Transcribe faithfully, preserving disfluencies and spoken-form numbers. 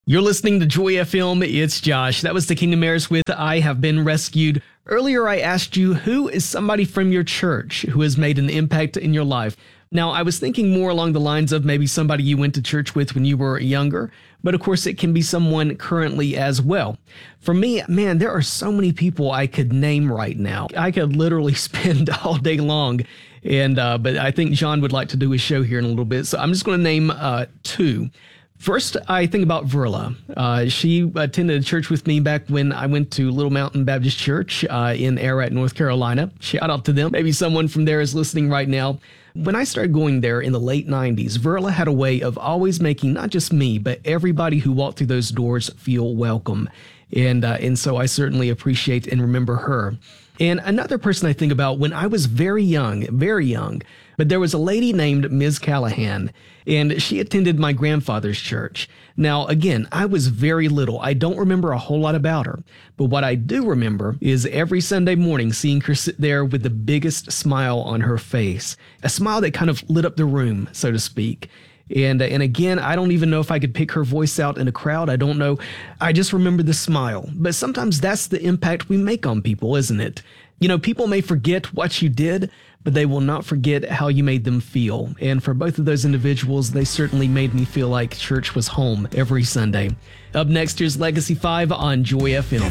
You're listening to Joy F M. It's Josh. That was the Kingdom Heirs with I Have Been Rescued. Earlier, I asked you, who is somebody from your church who has made an impact in your life? Now, I was thinking more along the lines of maybe somebody you went to church with when you were younger, but of course it can be someone currently as well. For me, man, there are so many people I could name right now. I could literally spend all day long, and uh, but I think John would like to do his show here in a little bit, so I'm just going to name uh, two. First, I think about Verla. Uh, she attended a church with me back when I went to Little Mountain Baptist Church uh, in Ararat, North Carolina. Shout out to them. Maybe someone from there is listening right now. When I started going there in the late nineties, Verla had a way of always making not just me, but everybody who walked through those doors feel welcome. And, uh, and so I certainly appreciate and remember her. And another person I think about when I was very young, very young, but there was a lady named Miz Callahan, and she attended my grandfather's church. Now, again, I was very little. I don't remember a whole lot about her, but what I do remember is every Sunday morning seeing her sit there with the biggest smile on her face, a smile that kind of lit up the room, so to speak. And and again, I don't even know if I could pick her voice out in a crowd. I don't know. I just remember the smile. But sometimes that's the impact we make on people, isn't it? You know, people may forget what you did, but they will not forget how you made them feel. And for both of those individuals, they certainly made me feel like church was home every Sunday. Up next, here's Legacy five on Joy F M.